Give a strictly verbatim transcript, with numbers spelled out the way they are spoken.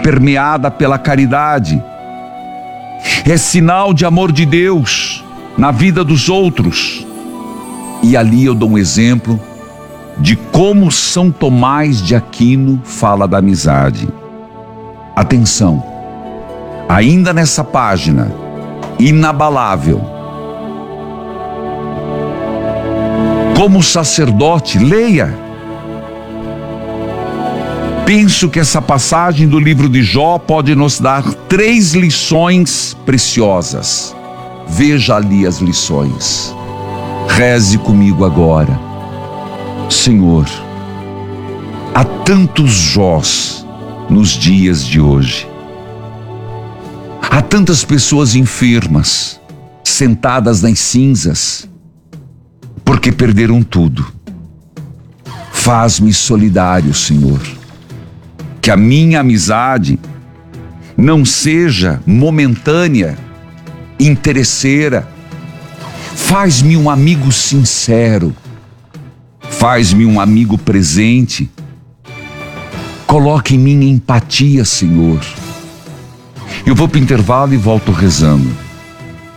permeada pela caridade. É sinal de amor de Deus na vida dos outros. E ali eu dou um exemplo de como São Tomás de Aquino fala da amizade. Atenção, ainda nessa página, inabalável. Como sacerdote, leia. Penso que essa passagem do livro de Jó pode nos dar três lições preciosas. Veja ali as lições. Reze comigo agora. Senhor, há tantos Jós nos dias de hoje. Há tantas pessoas enfermas, sentadas nas cinzas, porque perderam tudo. Faz-me solidário, Senhor. Que a minha amizade não seja momentânea, interesseira. Faz-me um amigo sincero. Faz-me um amigo presente. Coloque em mim empatia, Senhor. Eu vou para o intervalo e volto rezando.